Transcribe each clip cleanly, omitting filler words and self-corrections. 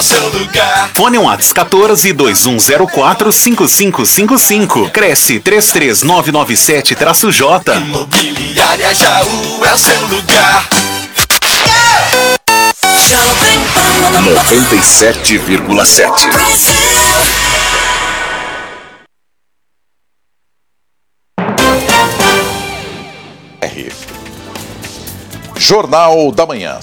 o seu lugar. Fone WhatsApp 14-2104-5555. Cresce 33997-J. Imobiliária Jaú é o seu lugar. 97,7. Jornal da Manhã,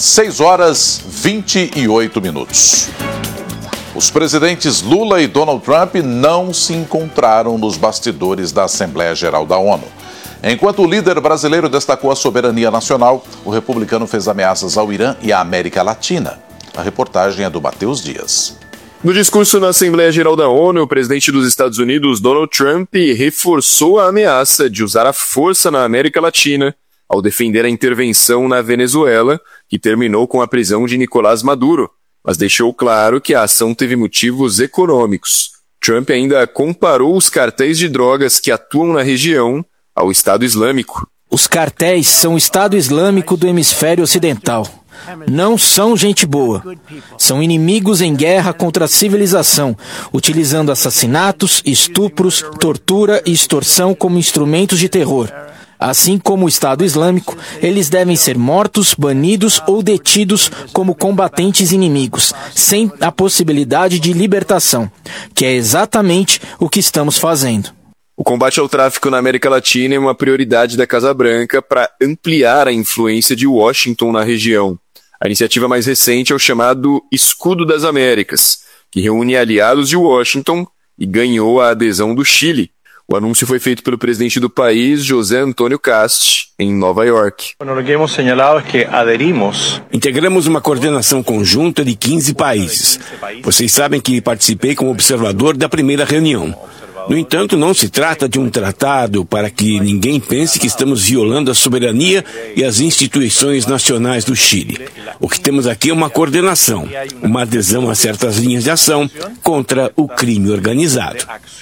6h28. Os presidentes Lula e Donald Trump não se encontraram nos bastidores da Assembleia Geral da ONU. Enquanto o líder brasileiro destacou a soberania nacional, o republicano fez ameaças ao Irã e à América Latina. A reportagem é do Matheus Dias. No discurso na Assembleia Geral da ONU, o presidente dos Estados Unidos, Donald Trump, reforçou a ameaça de usar a força na América Latina ao defender a intervenção na Venezuela, que terminou com a prisão de Nicolás Maduro, mas deixou claro que a ação teve motivos econômicos. Trump ainda comparou os cartéis de drogas que atuam na região ao Estado Islâmico. Os cartéis são o Estado Islâmico do hemisfério ocidental. Não são gente boa. São inimigos em guerra contra a civilização, utilizando assassinatos, estupros, tortura e extorsão como instrumentos de terror. Assim como o Estado Islâmico, eles devem ser mortos, banidos ou detidos como combatentes inimigos, sem a possibilidade de libertação, que é exatamente o que estamos fazendo. O combate ao tráfico na América Latina é uma prioridade da Casa Branca para ampliar a influência de Washington na região. A iniciativa mais recente é o chamado Escudo das Américas, que reúne aliados de Washington e ganhou a adesão do Chile. O anúncio foi feito pelo presidente do país, José Antônio Cast, em Nova York. O que hemos señalado é que aderimos. Integramos uma coordenação conjunta de 15 países. Vocês sabem que participei como observador da primeira reunião. No entanto, não se trata de um tratado para que ninguém pense que estamos violando a soberania e as instituições nacionais do Chile. O que temos aqui é uma coordenação, uma adesão a certas linhas de ação contra o crime organizado.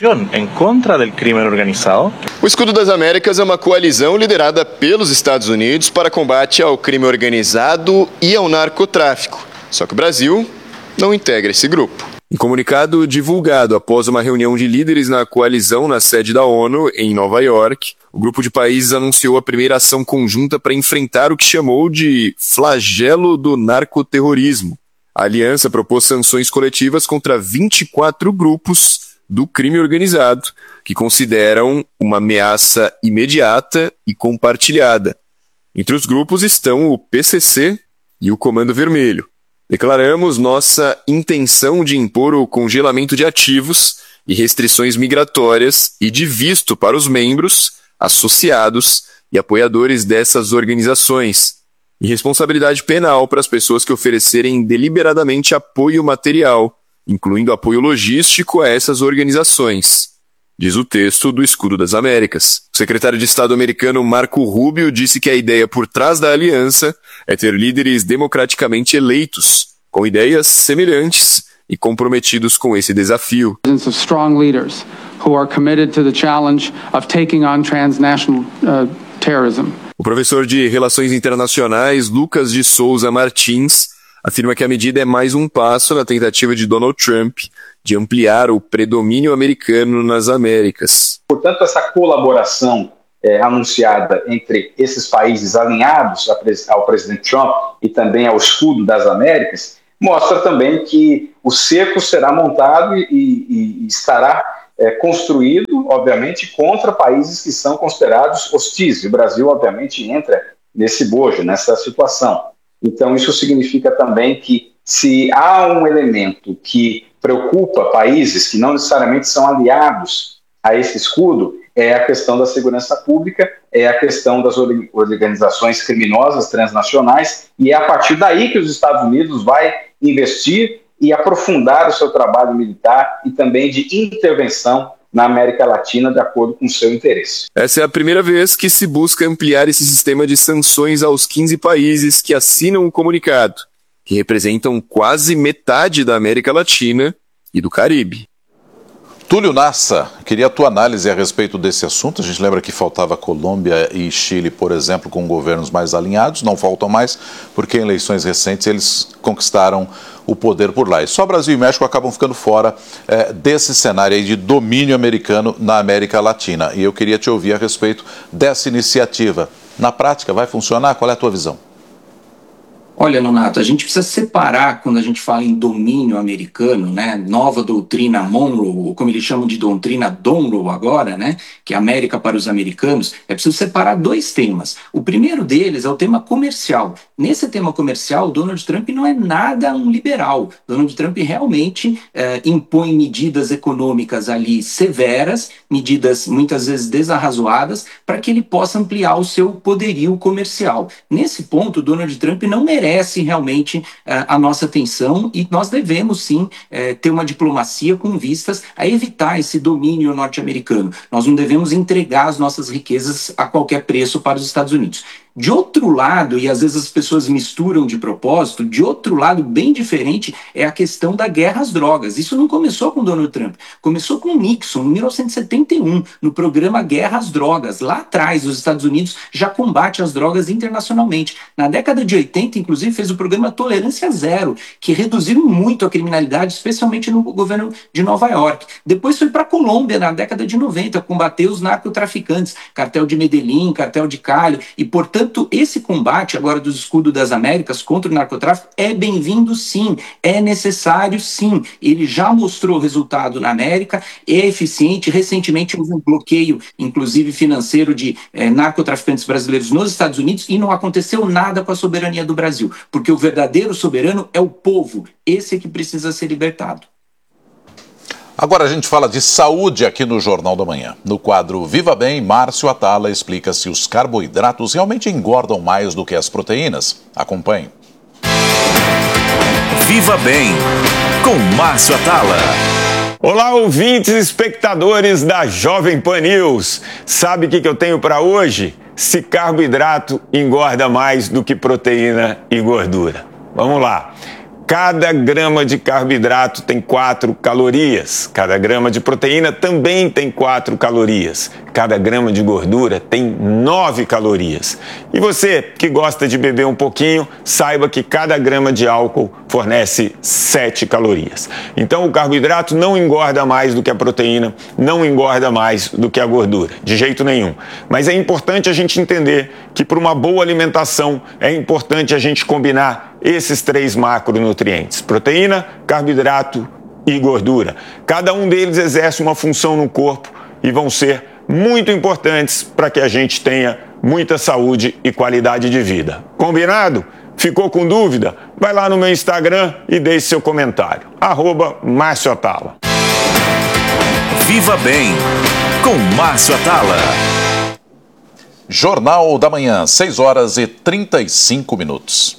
O Escudo das Américas é uma coalizão liderada pelos Estados Unidos para combate ao crime organizado e ao narcotráfico. Só que o Brasil não integra esse grupo. Em comunicado divulgado após uma reunião de líderes na coalizão na sede da ONU, em Nova York, o grupo de países anunciou a primeira ação conjunta para enfrentar o que chamou de flagelo do narcoterrorismo. A aliança propôs sanções coletivas contra 24 grupos do crime organizado, que consideram uma ameaça imediata e compartilhada. Entre os grupos estão o PCC e o Comando Vermelho. Declaramos nossa intenção de impor o congelamento de ativos e restrições migratórias e de visto para os membros, associados e apoiadores dessas organizações, e responsabilidade penal para as pessoas que oferecerem deliberadamente apoio material, incluindo apoio logístico a essas organizações, diz o texto do Escudo das Américas. O secretário de Estado americano Marco Rubio disse que a ideia por trás da aliança é ter líderes democraticamente eleitos, com ideias semelhantes e comprometidos com esse desafio. O professor de Relações Internacionais, Lucas de Souza Martins, afirma que a medida é mais um passo na tentativa de Donald Trump de ampliar o predomínio americano nas Américas. Portanto, essa colaboração anunciada entre esses países alinhados ao presidente Trump e também ao Escudo das Américas mostra também que o cerco será montado e estará construído, obviamente, contra países que são considerados hostis. E o Brasil, obviamente, entra nesse bojo, nessa situação. Então, isso significa também que se há um elemento que preocupa países que não necessariamente são aliados a esse escudo, é a questão da segurança pública, é a questão das organizações criminosas transnacionais, e é a partir daí que os Estados Unidos vai investir e aprofundar o seu trabalho militar e também de intervenção na América Latina de acordo com o seu interesse. Essa é a primeira vez que se busca ampliar esse sistema de sanções aos 15 países que assinam o comunicado, que representam quase metade da América Latina e do Caribe. Túlio Nassa, queria a tua análise a respeito desse assunto. A gente lembra que faltava Colômbia e Chile, por exemplo, com governos mais alinhados. Não faltam mais, porque em eleições recentes eles conquistaram o poder por lá. E só Brasil e México acabam ficando fora desse cenário aí de domínio americano na América Latina. E eu queria te ouvir a respeito dessa iniciativa. Na prática, vai funcionar? Qual é a tua visão? Olha, Nonato, a gente precisa separar quando a gente fala em domínio americano, né? Nova doutrina Monroe, ou como eles chamam de doutrina Donroe agora, né? Que é América para os americanos. É preciso separar dois temas. O primeiro deles é o tema comercial. Nesse tema comercial, Donald Trump não é nada um liberal. Donald Trump realmente impõe medidas econômicas ali severas, medidas muitas vezes desarrazoadas, para que ele possa ampliar o seu poderio comercial. Nesse ponto, Donald Trump não merece realmente a nossa atenção e nós devemos sim ter uma diplomacia com vistas a evitar esse domínio norte-americano. Nós não devemos entregar as nossas riquezas a qualquer preço para os Estados Unidos. De outro lado, e às vezes as pessoas misturam de propósito, de outro lado bem diferente é a questão da guerra às drogas. Isso não começou com Donald Trump, começou com Nixon em 1971, no programa Guerra às Drogas. Lá atrás, os Estados Unidos já combate as drogas internacionalmente. Na década de 80, inclusive, fez o programa Tolerância Zero, que reduziu muito a criminalidade, especialmente no governo de Nova York. Depois foi para a Colômbia, na década de 90, combater os narcotraficantes, cartel de Medellín, cartel de Cali, e, portanto, esse combate agora dos escudos das Américas contra o narcotráfico é bem-vindo sim, é necessário sim. Ele já mostrou resultado na América, é eficiente. Recentemente houve um bloqueio, inclusive financeiro, de narcotraficantes brasileiros nos Estados Unidos e não aconteceu nada com a soberania do Brasil, porque o verdadeiro soberano é o povo, esse é que precisa ser libertado. Agora a gente fala de saúde aqui no Jornal da Manhã. No quadro Viva Bem, Márcio Atala explica se os carboidratos realmente engordam mais do que as proteínas. Acompanhe. Viva Bem, com Márcio Atala. Olá, ouvintes e espectadores da Jovem Pan News. Sabe o que eu tenho para hoje? Se carboidrato engorda mais do que proteína e gordura. Vamos lá. Cada grama de carboidrato tem 4 calorias. Cada grama de proteína também tem 4 calorias. Cada grama de gordura tem 9 calorias. E você que gosta de beber um pouquinho, saiba que cada grama de álcool fornece 7 calorias. Então o carboidrato não engorda mais do que a proteína, não engorda mais do que a gordura, de jeito nenhum. Mas é importante a gente entender que para uma boa alimentação é importante a gente combinar esses 3 macronutrientes: proteína, carboidrato e gordura. Cada um deles exerce uma função no corpo e vão ser muito importantes para que a gente tenha muita saúde e qualidade de vida. Combinado? Ficou com dúvida? Vai lá no meu Instagram e deixe seu comentário. @Márcio Atala. Viva Bem, com Márcio Atala. Jornal da Manhã, 6h35.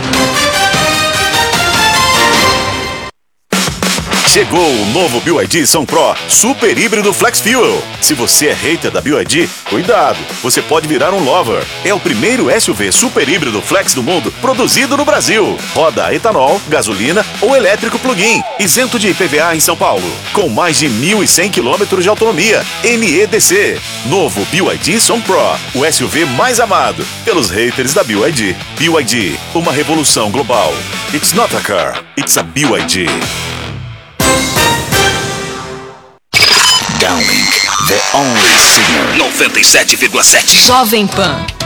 Chegou o novo BYD Sun Pro Super Híbrido Flex Fuel. Se você é hater da BYD, cuidado, você pode virar um lover. É o primeiro SUV super híbrido flex do mundo produzido no Brasil. Roda a etanol, gasolina ou elétrico plug-in, isento de IPVA em São Paulo. Com mais de 1.100 km de autonomia, NEDC. Novo BYD Sun Pro, o SUV mais amado pelos haters da BYD. BYD, uma revolução global. It's not a car, it's a BYD. Downlink, the only signal. 97,7. Jovem Pan.